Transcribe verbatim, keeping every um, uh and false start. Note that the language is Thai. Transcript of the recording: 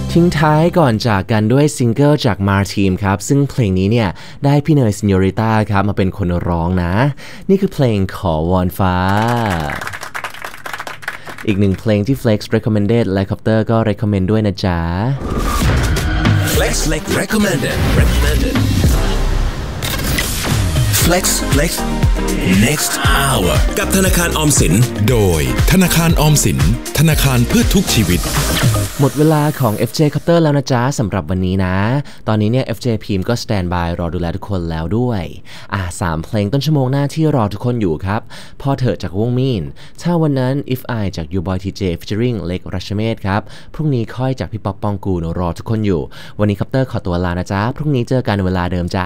ทิ้งท้ายก่อนจากกันด้วยซิงเกิลจาก Marteam ครับซึ่งเพลงนี้เนี่ยได้พี่เนย Señorita ครับมาเป็นคนร้องนะนี่คือเพลงขอวอนฟ้าอีกหนึ่งเพลงที่ Flex recommended และ Copter ก็ recommend ด้วยนะจ๊ะ Flex Flex recommended recommended Flex Flex next hour กับธนาคารออมสินโดยธนาคารออมสินธนาคารเพื่อทุกชีวิตหมดเวลาของ เอฟ เจ Copter แล้วนะจ๊ะสำหรับวันนี้นะตอนนี้เนี่ย เอฟ เจ พีมก็สแตนบายรอดูแลทุกคนแล้วด้วยอ่ะสามเพลงต้นชั่วโมงหน้าที่รอทุกคนอยู่ครับพอเถอะจากวงมีนถ้าวันนั้น If I จาก You Boy ที เจ featuring เล็กรัชเมศครับพรุ่งนี้ค่อยจากพี่ป๊อปปองกูลรอทุกคนอยู่วันนี้ Copter ขอตัวลานะจ๊ะพรุ่งนี้เจอกันเวลาเดิมจ้า